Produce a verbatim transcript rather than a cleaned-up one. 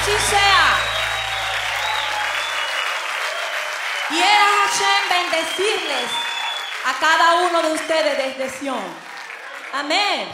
así sea. Quiera Hashem bendecirles a cada uno de ustedes desde Sion. Amén.